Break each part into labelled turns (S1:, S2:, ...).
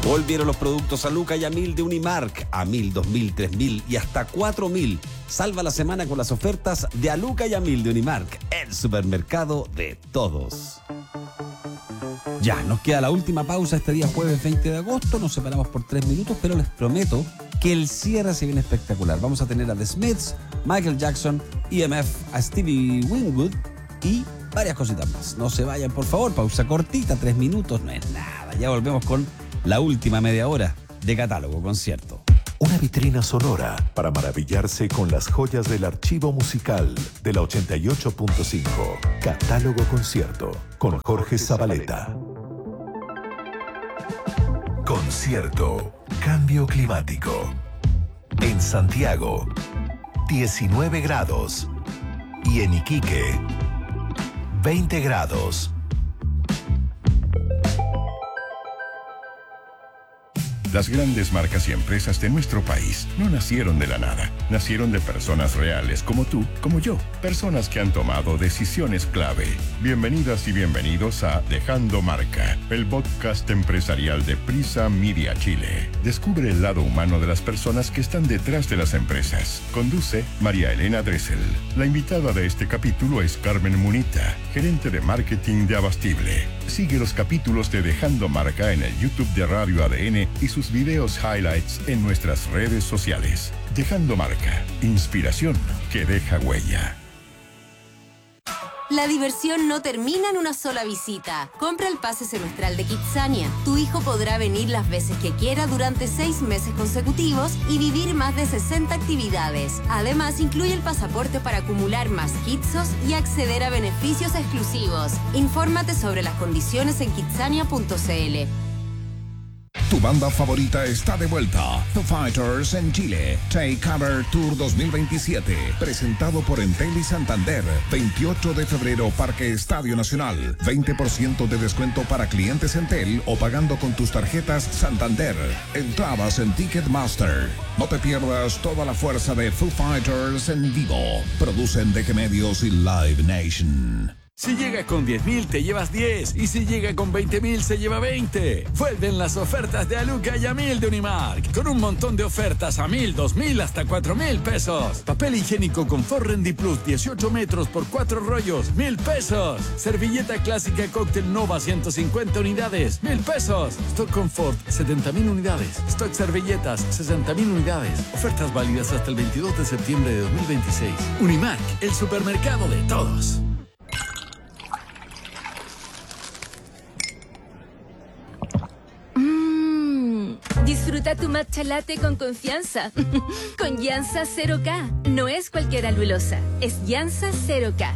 S1: Volvieron los productos a Luca y a 1000 de Unimark, a 1000, 2000, 3000 y hasta 4000. Salva la semana con las ofertas de a Luca y a 1000 de Unimark, el supermercado de todos. Ya, nos queda la última pausa este día jueves 20 de agosto, nos separamos por 3 minutos, pero les prometo que el cierre se viene espectacular. Vamos a tener a The Smiths, Michael Jackson, EMF, a Stevie Winwood y varias cositas más. No se vayan, por favor, pausa cortita, 3 minutos, no es nada. Ya volvemos con la última media hora de Catálogo Concierto.
S2: Una vitrina sonora para maravillarse con las joyas del archivo musical de la 88.5. Catálogo Concierto con Jorge Zabaleta. Concierto. Cambio climático. En Santiago, 19 grados. Y en Iquique, 20 grados.
S3: Las grandes marcas y empresas de nuestro país no nacieron de la nada. Nacieron de personas reales como tú, como yo. Personas que han tomado decisiones clave. Bienvenidas y bienvenidos a Dejando Marca, el podcast empresarial de Prisa Media Chile. Descubre el lado humano de las personas que están detrás de las empresas. Conduce María Elena Dressel. La invitada de este capítulo es Carmen Munita, gerente de marketing de Abastible. Sigue los capítulos de Dejando Marca en el YouTube de Radio ADN y sus videos highlights en nuestras redes sociales. Dejando Marca, inspiración que deja huella.
S4: La diversión no termina en una sola visita. Compra el pase semestral de Kidzania. Tu hijo podrá venir las veces que quiera durante 6 meses consecutivos y vivir más de 60 actividades. Además, incluye el pasaporte para acumular más kitsos y acceder a beneficios exclusivos. Infórmate sobre las condiciones en kidzania.cl.
S5: Tu banda favorita está de vuelta. Foo Fighters en Chile. Take Cover Tour 2027. Presentado por Entel y Santander. 28 de febrero, Parque Estadio Nacional. 20% de descuento para clientes Entel o pagando con tus tarjetas Santander. Entradas en Ticketmaster. No te pierdas toda la fuerza de Foo Fighters en vivo. Producen DG Medios y Live Nation.
S6: Si llega con 10.000 te llevas 10 y si llega con 20.000 se lleva 20. Vuelven las ofertas de Aluca y a 1000 de Unimark, con un montón de ofertas a 1.000, 2.000 hasta 4.000 pesos. Papel higiénico Confort Rendi Plus 18 metros por 4 rollos, 1.000 pesos. Servilleta clásica Cóctel Nova 150 unidades, 1.000 pesos. Stock Confort 70.000 unidades. Stock servilletas 60.000 unidades. Ofertas válidas hasta el 22 de septiembre de 2026. Unimark, el supermercado de todos.
S7: Disfruta tu matcha latte con confianza. Con Yansa 0K. No es cualquier alulosa, es Yansa 0K.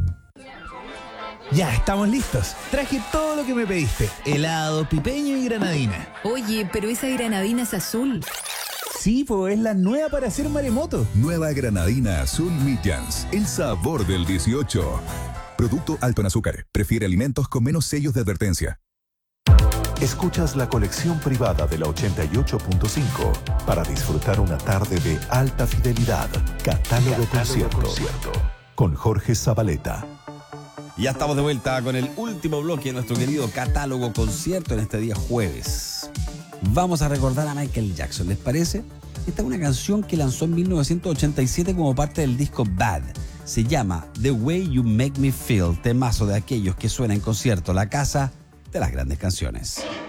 S8: Ya, estamos listos. Traje todo lo que me pediste. Helado, pipeño y granadina.
S9: Oye, pero esa granadina es azul.
S8: Sí, pues es la nueva para hacer maremoto.
S2: Nueva granadina azul Midjans. El sabor del 18. Producto alto en azúcar. Prefiere alimentos con menos sellos de advertencia. Escuchas la colección privada de la 88.5 para disfrutar una tarde de alta fidelidad. Catálogo Concierto con Jorge Zabaleta.
S1: Ya estamos de vuelta con el último bloque de nuestro querido Catálogo Concierto en este día jueves. Vamos a recordar a Michael Jackson, ¿les parece? Esta es una canción que lanzó en 1987 como parte del disco Bad. Se llama The Way You Make Me Feel, temazo de aquellos que suena en concierto, la casa de las grandes canciones.